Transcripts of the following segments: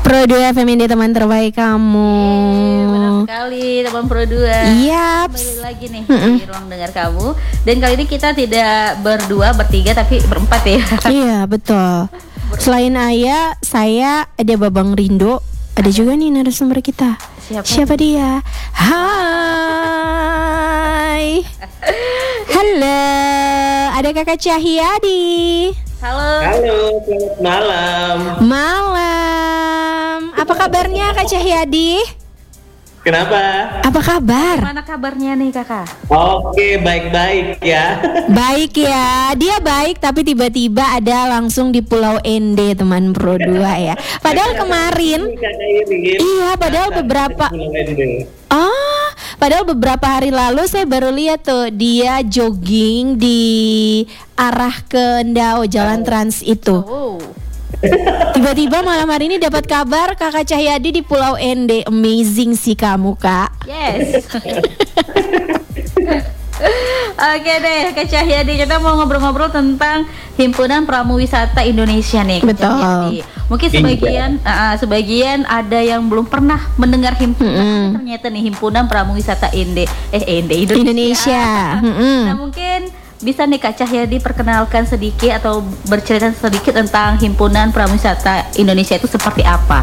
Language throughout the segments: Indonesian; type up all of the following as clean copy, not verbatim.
Pro 2 FM ini teman terbaik kamu. Benar sekali teman Pro 2. Iya. Balik lagi nih di ruang dengar kamu. Dan kali ini kita tidak berdua, bertiga, tapi berempat ya. Iya betul. Selain Ayah, saya ada Babang Rindo. Ada juga nih narasumber kita. Siapa dia? Hai. Halo. Ada Kakak Cahyadi. Halo. Halo, selamat malam. Malam. Apa kabarnya Kak Cahyadi? Kenapa? Apa kabar? Mana kabarnya nih kakak? Oke, baik-baik ya. Baik ya. Dia baik tapi tiba-tiba ada langsung di Pulau Ende teman Pro 2 ya. Padahal kemarin iya, padahal beberapa padahal beberapa hari lalu saya baru lihat tuh dia jogging di arah ke Ndao, Jalan Trans itu. Oh. Tiba-tiba malam hari ini dapat kabar Kakak Cahyadi di Pulau Ende. Amazing sih kamu, Kak. Yes. Oke deh Kak Cahyadi, kita mau ngobrol-ngobrol tentang Himpunan Pramuwisata Indonesia nih Kak Betul. Cahyadi. Mungkin sebagian ada yang belum pernah mendengar himpunan, ternyata nih Himpunan Pramuwisata Indonesia. Nah mungkin bisa nih Kak Cahyadi perkenalkan sedikit atau bercerita sedikit tentang Himpunan Pramuwisata Indonesia itu seperti apa?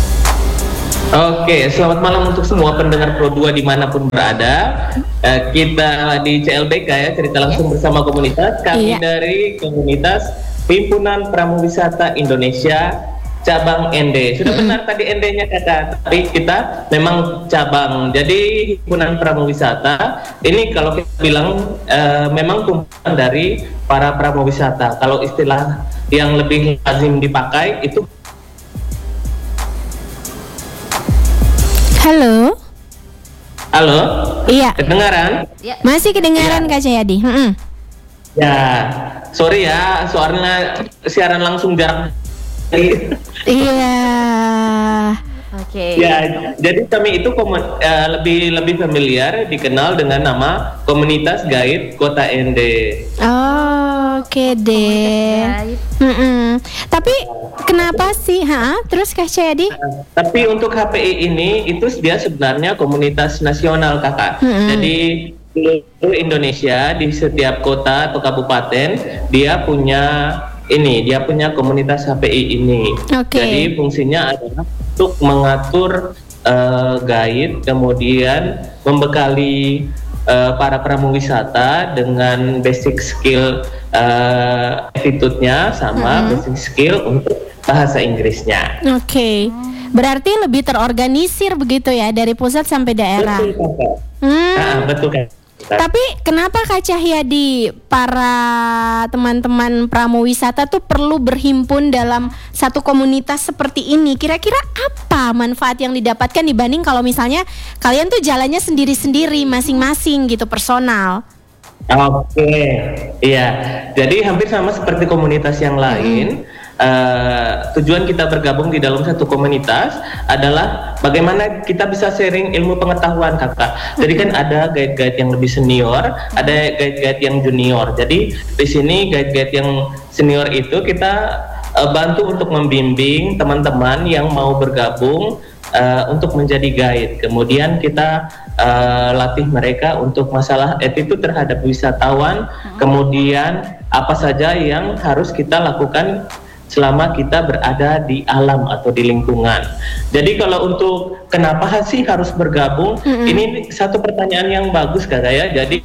Oke, selamat malam untuk semua pendengar Pro 2 dimanapun berada. Kita di CLBK ya, cerita langsung bersama komunitas. Kami dari komunitas Himpunan Pramuwisata Indonesia cabang ND. Sudah benar tadi ND-nya kakak, tapi kita memang cabang. Jadi Himpunan Pramuwisata ini kalau kita bilang memang kumpulan dari para pramuwisata. Kalau istilah yang lebih lazim dipakai itu. Halo. Halo. Iya. Kedengaran? Ya. Masih kedengaran Kak Cahyadi. Ya, sorry ya, soalnya siaran langsung jarak. Iya. Oke. Ya, jadi kami itu lebih familiar dikenal dengan nama Komunitas Gaib Kota Ende. Oh, oke deh. Tapi kenapa sih? Terus Kak Cahyadi? Tapi untuk HPI ini itu dia sebenarnya komunitas nasional kakak. Jadi seluruh Indonesia di setiap kota atau kabupaten dia punya komunitas HPI ini. Jadi fungsinya adalah untuk mengatur guide, kemudian membekali para pramuwisata dengan basic skill attitude-nya sama basic skill untuk bahasa Inggrisnya. Oke. Berarti lebih terorganisir begitu ya dari pusat sampai daerah. Betul kakak. Betul kakak. Tapi kenapa Kak Cahyadi para teman-teman pramuwisata tuh perlu berhimpun dalam satu komunitas seperti ini? Kira-kira apa manfaat yang didapatkan dibanding kalau misalnya kalian tuh jalannya sendiri-sendiri masing-masing gitu personal? Oke, iya. Jadi hampir sama seperti komunitas yang lain. Tujuan kita bergabung di dalam satu komunitas adalah bagaimana kita bisa sharing ilmu pengetahuan kakak. Jadi kan ada guide-guide yang lebih senior, ada guide-guide yang junior. Jadi di sini guide-guide yang senior itu kita bantu untuk membimbing teman-teman yang mau bergabung untuk menjadi guide. Kemudian kita latih mereka untuk masalah attitude terhadap wisatawan. Kemudian apa saja yang harus kita lakukan selama kita berada di alam atau di lingkungan. Jadi kalau untuk kenapa sih harus bergabung, ini satu pertanyaan yang bagus kakak ya. Jadi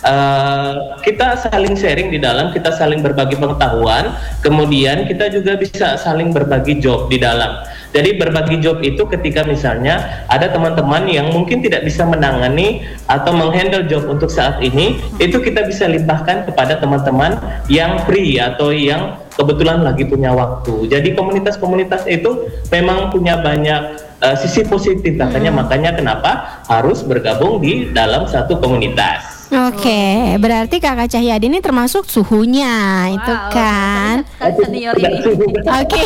kita saling sharing di dalam, kita saling berbagi pengetahuan, kemudian kita juga bisa saling berbagi job di dalam. Jadi berbagi job itu ketika misalnya ada teman-teman yang mungkin tidak bisa menangani atau menghandle job untuk saat ini, itu kita bisa limpahkan kepada teman-teman yang free atau yang kebetulan lagi punya waktu. Jadi komunitas-komunitas itu memang punya banyak sisi positif katanya, makanya kenapa harus bergabung di dalam satu komunitas. Oke, berarti Kakak Cahyadi ini termasuk suhunya, itu kan? Senior ini. Oke.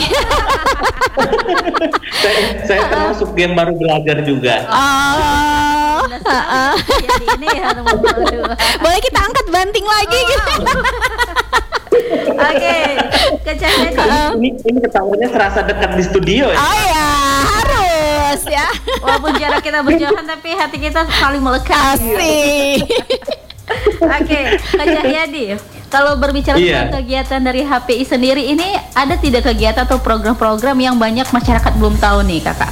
Saya termasuk yang baru belajar juga. Oh. Jadi ini ya teman-teman. Boleh kita angkat banting lagi gitu. Oke, Kak Cahyadi. Ini ketawanya serasa dekat di studio ya. Oh ya, Jos ya. Walaupun jarak kita berjauhan tapi hati kita saling melekat. Asik. Oke, Kak Cahyadi, kalau berbicara tentang kegiatan dari HPI sendiri ini, ada tidak kegiatan atau program-program yang banyak masyarakat belum tahu nih, Kakak?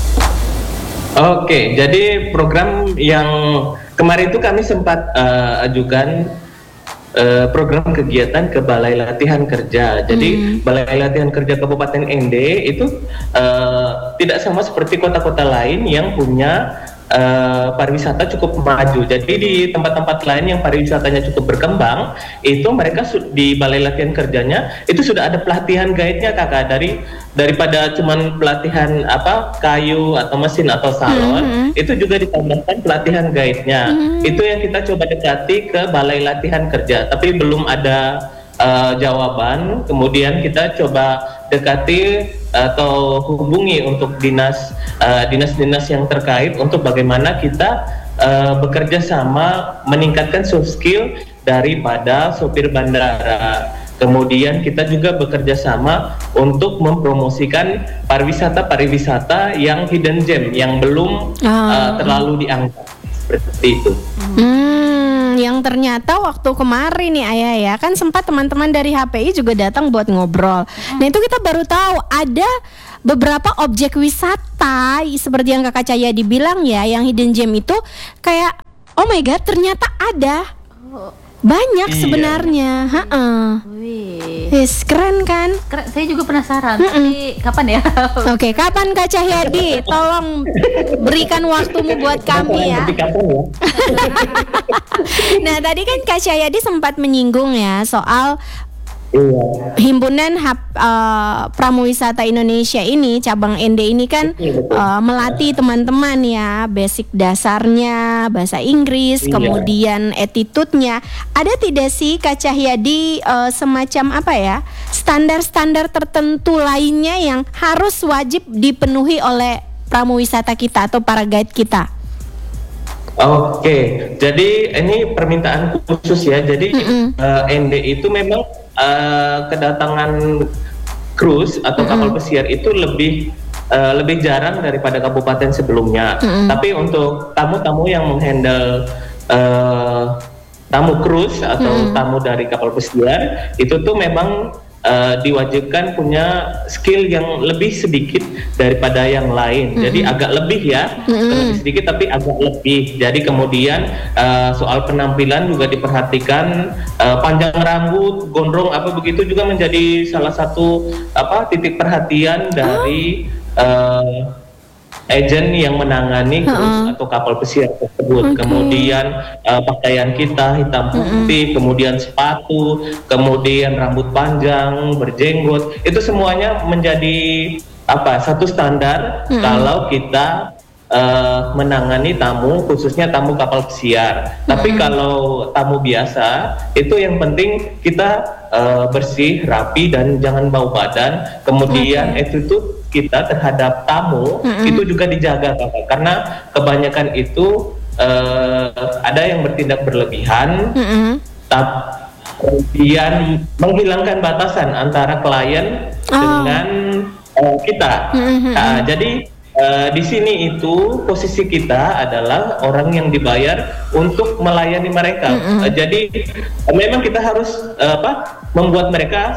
Oke, jadi program yang kemarin itu kami sempat ajukan program kegiatan ke Balai Latihan Kerja. Jadi Balai Latihan Kerja Kabupaten ND itu tidak sama seperti kota-kota lain yang punya pariwisata cukup maju. Jadi di tempat-tempat lain yang pariwisatanya cukup berkembang, itu mereka di Balai Latihan Kerjanya itu sudah ada pelatihan guide-nya, Kakak, daripada cuman pelatihan kayu atau mesin atau salon, itu juga ditambahkan pelatihan guide-nya. Itu yang kita coba dekati ke Balai Latihan Kerja, tapi belum ada jawaban. Kemudian kita coba dekati atau hubungi untuk dinas-dinas yang terkait untuk bagaimana kita bekerja sama meningkatkan soft skill daripada sopir bandara. Kemudian kita juga bekerja sama untuk mempromosikan pariwisata yang hidden gem yang belum terlalu diangkat, seperti itu. Yang ternyata waktu kemarin nih Ayah ya, kan sempat teman-teman dari HPI juga datang buat ngobrol. Nah itu kita baru tahu ada beberapa objek wisata seperti yang Kakak Cahyadi bilang ya, yang hidden gem itu kayak oh my god ternyata ada banyak sebenarnya. Yes, keren kan? Keren, saya juga penasaran. Tapi kapan ya? Oke, kapan Kak Cahyadi? Tolong berikan waktumu buat kami ya. Nah, tadi kan Kak Cahyadi sempat menyinggung ya soal Himpunan Pramuwisata Indonesia ini, cabang ND ini kan melatih teman-teman ya basic dasarnya bahasa Inggris, kemudian attitude-nya. Ada tidak sih Kak Cahyadi semacam standar-standar tertentu lainnya yang harus wajib dipenuhi oleh pramuwisata kita atau para guide kita? Oke, jadi ini permintaan khusus ya. Jadi ND itu memang kedatangan cruise atau kapal pesiar itu lebih jarang daripada kabupaten sebelumnya. Tapi untuk tamu-tamu yang menghandle tamu cruise atau tamu dari kapal pesiar itu tuh memang diwajibkan punya skill yang lebih sedikit daripada yang lain. Jadi agak lebih ya, lebih sedikit tapi agak lebih. Jadi kemudian soal penampilan juga diperhatikan, panjang rambut, gondrong begitu juga menjadi salah satu titik perhatian dari agen yang menangani cruise atau kapal pesiar tersebut. Kemudian pakaian kita hitam putih, kemudian sepatu, kemudian rambut panjang, berjenggot, itu semuanya menjadi satu standar kalau kita menangani tamu, khususnya tamu kapal pesiar. Tapi kalau tamu biasa, itu yang penting kita bersih, rapi, dan jangan bau badan. Kemudian attitude kita terhadap tamu itu juga dijaga, Kakak, karena kebanyakan itu ada yang bertindak berlebihan, kemudian menghilangkan batasan antara klien dengan kita. Jadi di sini itu posisi kita adalah orang yang dibayar untuk melayani mereka. Jadi memang kita harus membuat mereka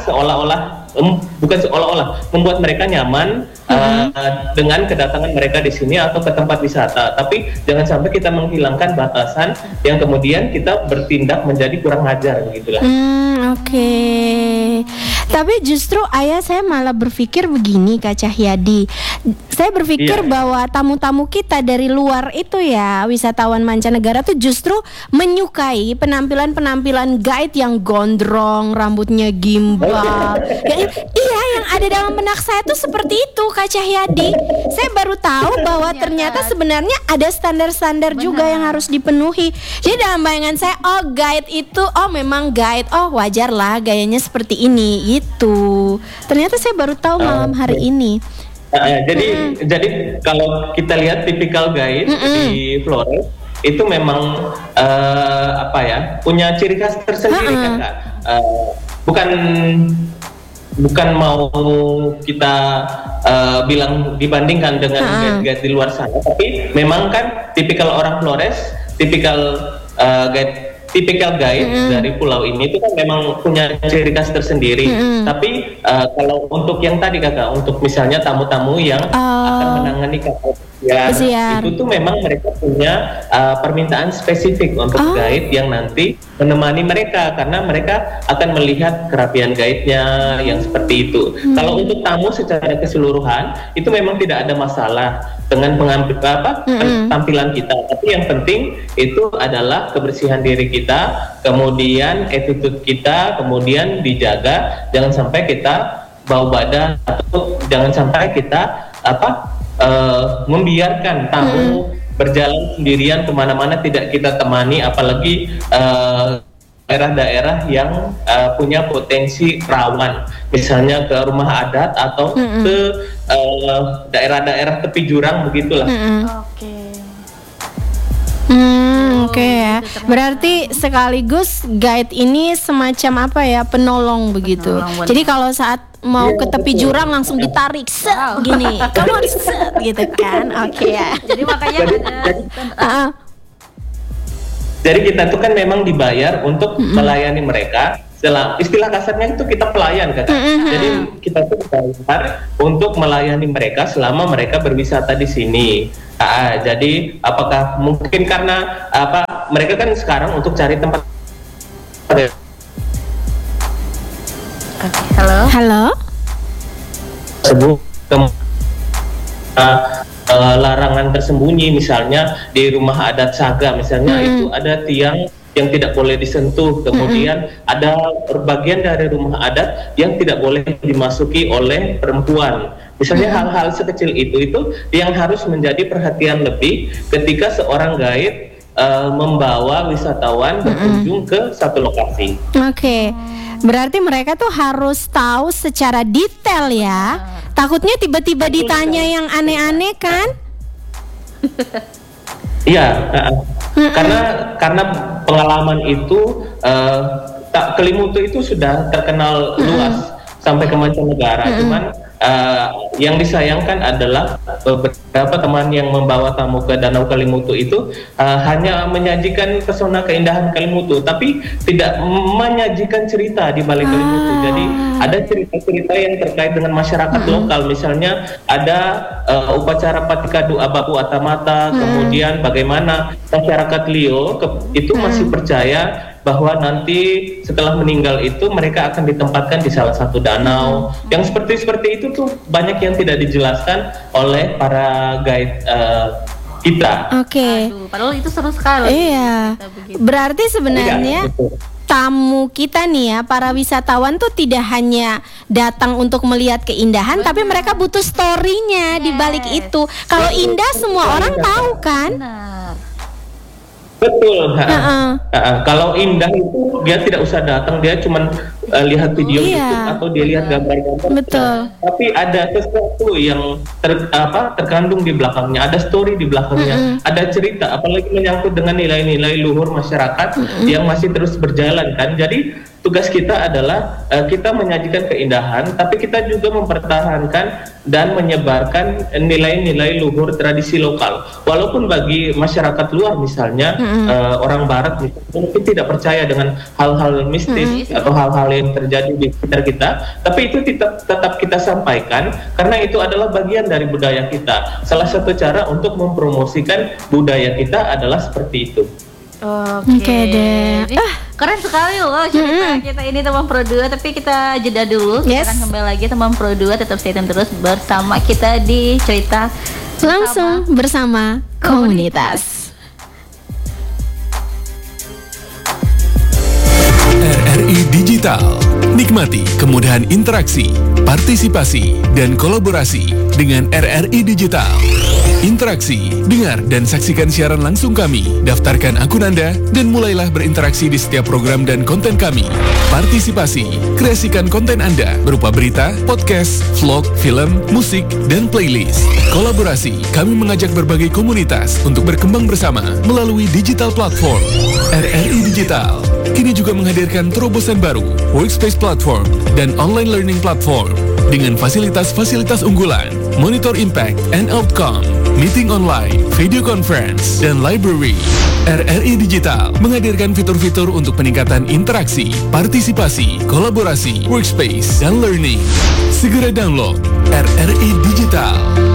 membuat mereka nyaman dengan kedatangan mereka di sini atau ke tempat wisata. Tapi jangan sampai kita menghilangkan batasan yang kemudian kita bertindak menjadi kurang ajar, begitulah. Oke. Tapi justru saya malah berpikir begini Kak Cahyadi. Saya berpikir bahwa tamu-tamu kita dari luar itu ya, wisatawan mancanegara tuh justru menyukai penampilan-penampilan guide yang gondrong, rambutnya gimbal. Yang ada dalam benak saya tuh seperti itu Kak Cahyadi. Saya baru tahu bahwa ternyata sebenarnya ada standar-standar juga yang harus dipenuhi. Jadi dalam bayangan saya, guide itu memang guide, wajar lah gayanya seperti ini itu. Ternyata saya baru tahu malam hari ini. Jadi kalau kita lihat tipikal guide di Flores itu memang punya ciri khas tersendiri kan, Kak. bukan mau kita bilang dibandingkan dengan guide-guide di luar sana, tapi memang kan tipikal orang Flores, tipikal guide dari pulau ini itu kan memang punya ciri khas tersendiri. Tapi kalau untuk yang tadi kakak, untuk misalnya tamu-tamu yang akan menangani kapal pesiar, itu tuh memang mereka punya permintaan spesifik untuk guide yang nanti menemani mereka, karena mereka akan melihat kerapian guide-nya yang seperti itu. Kalau untuk tamu secara keseluruhan itu memang tidak ada masalah dengan tampilan kita, tapi yang penting itu adalah kebersihan diri kita, kemudian attitude kita, kemudian dijaga, jangan sampai kita bau badan atau jangan sampai kita membiarkan tamu berjalan sendirian kemana-mana tidak kita temani, apalagi daerah-daerah yang punya potensi rawan, misalnya ke rumah adat atau ke daerah-daerah tepi jurang begitulah. Oke ya. Berarti sekaligus guide ini semacam apa ya, penolong begitu. Jadi kalau saat mau ke tepi jurang langsung ditarik gini, kamu harus gitu kan. Oke ya. Jadi makanya Jadi kita tuh kan memang dibayar untuk melayani mereka. Istilah kasarnya itu kita pelayan, kakak. Jadi kita tuh dibayar untuk melayani mereka selama mereka berwisata di sini. Jadi apakah mungkin karena mereka kan sekarang untuk cari tempat. Halo. Larangan tersembunyi, misalnya di rumah adat Saga misalnya itu ada tiang yang tidak boleh disentuh, kemudian ada bagian dari rumah adat yang tidak boleh dimasuki oleh perempuan. Misalnya hal-hal sekecil itu yang harus menjadi perhatian lebih ketika seorang guide membawa wisatawan berkunjung ke satu lokasi. Oke. Berarti mereka tuh harus tahu secara detail ya. Takutnya tiba-tiba ditanya yang aneh-aneh kan? Iya, karena pengalaman itu Kelimutu itu sudah terkenal luas sampai ke mancanegara. Cuman yang disayangkan adalah beberapa teman yang membawa tamu ke Danau Kelimutu itu hanya menyajikan pesona keindahan Kelimutu, tapi tidak menyajikan cerita di balik Kelimutu. Jadi ada cerita-cerita yang terkait dengan masyarakat lokal, misalnya ada upacara Patikadu Abapu Atamata, kemudian bagaimana masyarakat Lio itu masih percaya bahwa nanti setelah meninggal itu mereka akan ditempatkan di salah satu danau. Yang seperti itu tuh banyak yang tidak dijelaskan oleh para guide kita. Oke. Padahal itu seru sekali. Iya. Berarti sebenarnya tamu kita nih ya, para wisatawan tuh tidak hanya datang untuk melihat keindahan, tapi mereka butuh story-nya di balik itu. Kalau indah semua orang tahu kan? Betul. Kalau indah itu dia tidak usah datang, dia cuma lihat video YouTube atau dia lihat gambar-gambar. Betul. Tapi ada sesuatu yang terkandung di belakangnya, ada story di belakangnya, ada cerita, apalagi menyangkut dengan nilai-nilai luhur masyarakat yang masih terus berjalan kan. Jadi tugas kita adalah kita menyajikan keindahan, tapi kita juga mempertahankan dan menyebarkan nilai-nilai luhur tradisi lokal. Walaupun bagi masyarakat luar misalnya orang barat mungkin tidak percaya dengan hal-hal mistis atau hal-hal yang terjadi di sekitar kita, tapi itu tetap kita sampaikan karena itu adalah bagian dari budaya kita. Salah satu cara untuk mempromosikan budaya kita adalah seperti itu. Oke deh. Keren sekali loh cerita kita ini teman Pro 2, tapi kita jeda dulu. Kita akan kembali lagi teman Pro 2, tetap stay tune terus bersama kita di cerita langsung bersama komunitas. RRI Digital. Nikmati kemudahan interaksi, partisipasi, dan kolaborasi dengan RRI Digital. Interaksi, dengar dan saksikan siaran langsung kami, daftarkan akun Anda, dan mulailah berinteraksi di setiap program dan konten kami. Partisipasi, kreasikan konten Anda berupa berita, podcast, vlog, film, musik, dan playlist. Kolaborasi, kami mengajak berbagai komunitas untuk berkembang bersama melalui digital platform. RRI Digital, kini juga menghadirkan terobosan baru, Workspace Platform dan Online Learning Platform dengan fasilitas-fasilitas unggulan, Monitor Impact and Outcome, Meeting Online, Video Conference, dan Library. RRI Digital menghadirkan fitur-fitur untuk peningkatan interaksi, partisipasi, kolaborasi, workspace, dan learning. Segera download RRI Digital.